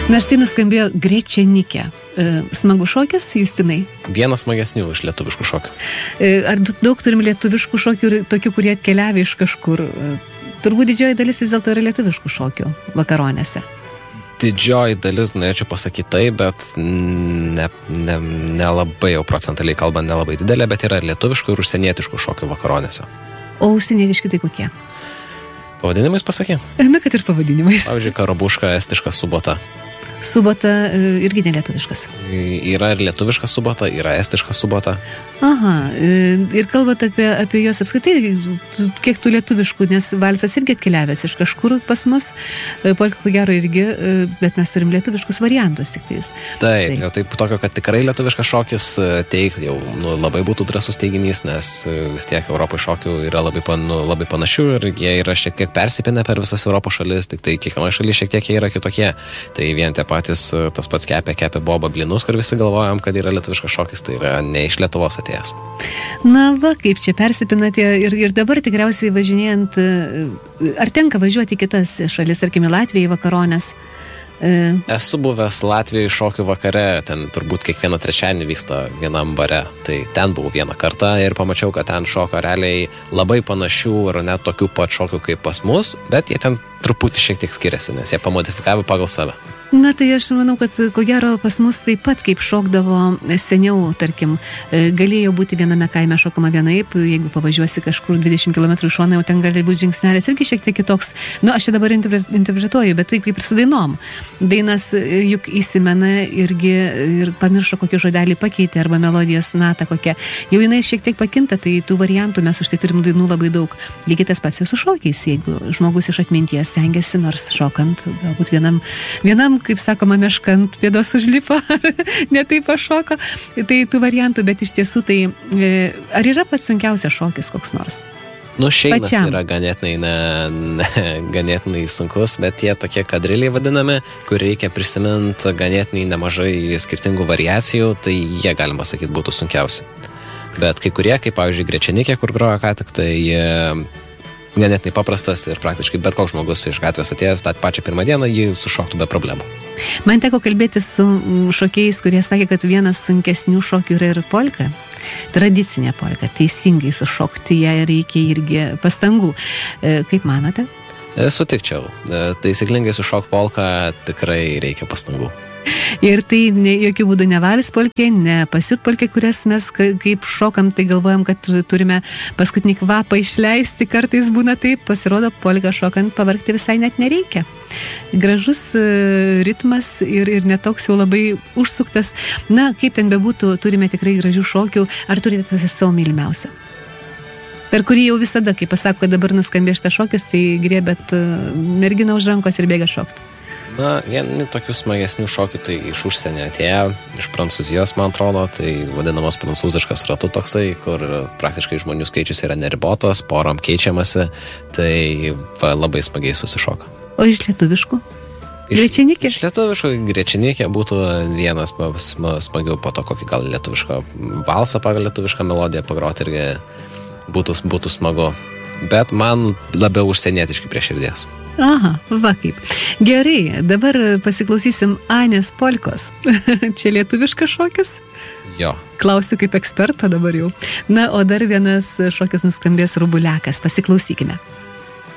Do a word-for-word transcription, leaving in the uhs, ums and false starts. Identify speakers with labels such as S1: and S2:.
S1: Na štai nuskambėjo Grečenikė. Smagu šokis, Justinai?
S2: Vienas smagesnių iš lietuviškų šokių.
S1: Ar daug turim lietuviškų šokių ir tokių, kurie atkeliavė iš kažkur? Turbūt didžioji dalis vis dėlto yra lietuviškų šokių vakaronėse.
S2: Didžioji dalis, norėčiau pasakyti tai, bet ne, ne, nelabai jau procentaliai kalbant, nelabai didelė, bet yra lietuviškų ir užsienietiškų šokių vakaronėse.
S1: O užsienietiški tai kokie?
S2: Pavadinimais pasakyti?
S1: Na, kad ir pavadinimais.
S2: Pavyzdžiui, karabuška, estiška subota.
S1: Subota irgi nelietuviškas.
S2: Yra ir lietuviška subota, yra estiška subota.
S1: Aha, ir kalbant apie, apie juos apskaitai, kiek tų lietuviškų, nes valsas irgi atkeliavęs iš kažkur pas mus, polka ko gero irgi, bet mes turim lietuviškus variantus tik tais.
S2: Taip, jau taip tokio, kad tikrai lietuviškas šokis teikti jau nu, labai būtų drąsus teiginys, nes vis tiek Europos šokių yra labai, pan, nu, labai panašių ir jie yra šiek tiek persipinę per visas Europos šalis, tik tai kiekvienoje šalyje šiek tiek jie yra kitokie. Tai vien tie patys, tas pats kepė, kepė boba blinus, kur visi galvojam, kad yra lietuviškas šokis, tai yra ne iš Lietuvos atėjęs.
S1: Na va, kaip čia persipinate ir, ir dabar tikriausiai važinėjant, ar tenka važiuoti į kitas šalis, tarkim, į Latviją, į vakaronės?
S2: Esu buvęs Latvijoje šokių vakare, ten turbūt kiekvieną trečiadienį vyksta vienam bare, tai ten buvau vieną kartą ir pamačiau, kad ten šoko realiai labai panašių ir net tokių pat šokių kaip pas mus, bet jie ten truputį šiek tiek skiriasi, nes jie pamodifikavo pagal save.
S1: Na tai aš manau, kad ko gero pas mus taip pat kaip šokdavo seniau, tarkim, galėjo būti viename kaime šokama vienaip, jeigu pavažiuosi kažkur dvidešimt kilometrų iš šono, jau ten gali būti žingsnelis irgi šiek tiek kitoks. Nu, aš čia dabar interpretuoju, bet taip kaip ir su dainom. Dainas juk įsimena irgi ir pamiršo kokį žodelį pakeitė arba melodijos natą kokią. Jau jinai šiek tiek pakinta, tai tų variantų mes už tai turim dainų labai daug. Lygiai tas pats ir su šokiais, jeigu žmogus iš atminties stengiasi, nors šokant, galbūt vienam, vienam kaip sakoma, meškant pėdos užlipo, ne taip pašoko, tai tų variantų, bet iš tiesų tai, ar yra pats sunkiausias šokis koks nors?
S2: Nu, šeinas
S1: Pačiam.
S2: Yra ganėtinai, ne, ne, ganėtinai sunkus, bet tie tokie kadriliai vadinami, kur reikia prisiminti ganėtinai nemažai skirtingų variacijų, tai jie, galima sakyti, būtų sunkiausi. Bet kai kurie, kaip pavyzdžiui, Grečenikė, kur grojo ką tik, tai ganėtinai paprastas ir praktiškai bet koks žmogus iš gatvės atėjęs tą pačią pirmą dieną jį sušoktų be problemų.
S1: Man teko kalbėti su šokėjais, kurie sakė, kad vienas sunkesnių šokių yra ir polka. Tradicinė polka, teisingai sušokti ją reikia irgi pastangų. Kaip manote?
S2: Sutikčiau. Taisyklingai sušok polką tikrai reikia pastangų.
S1: Ir tai ne, jokių būdų ne valis polkė, ne pasiut polkė, kurias mes kaip šokam, tai galvojam, kad turime paskutinį kvapą išleisti, kartais būna taip, pasirodo polką šokant pavargti visai net nereikia. Gražus ritmas ir, ir netoks jau labai užsuktas. Na, kaip ten bebūtų, turime tikrai gražių šokių. Ar turite tas savo mylimiausią? Per kurį jau visada, kai pasako, kad dabar nuskambė šitas šokis, tai griebėt merginą už rankos ir bėga šokti.
S2: Na, vieni tokių smagesnių šokių tai iš užsienio atėjo, iš Prancūzijos, man atrodo, tai vadinamas prancūziškas ratu toksai, kur praktiškai žmonių skaičius yra neribotas, porom keičiamasi, tai va, labai smagiai susišoka.
S1: O iš lietuviškų? Grečenikė?
S2: Iš, iš lietuviškų Grečenikė būtų vienas smagiau, po to kokį gal lietuvišką valsą pagal lietuvišką melodiją pagroti irgi būtų, būtų smagu, bet man labiau užsienietiški prie širdies.
S1: Aha, va kaip. Gerai, dabar pasiklausysim Anės polkos. Čia lietuviškas šokis?
S2: Jo.
S1: Klausiu kaip ekspertą dabar jau. Na, o dar vienas šokis nuskambės Rubuliakas. Pasiklausykime.